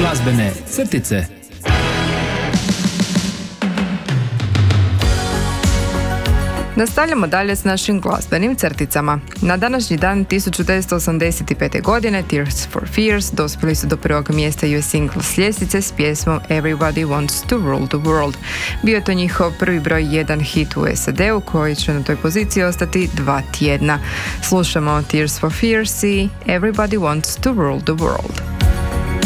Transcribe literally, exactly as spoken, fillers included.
Glazbene crtice. Nastavljamo dalje s našim glazbenim crticama. Na današnji dan tisuću devetsto osamdeset pete. godine Tears for Fears dospjeli su do prvog mjesta U S Singles ljestvice s pjesmom Everybody Wants to Rule the World. Bio je to njihov prvi broj jedan hit u S A D-u koji će na toj poziciji ostati dva tjedna. Slušamo Tears for Fears i Everybody Wants to Rule the World.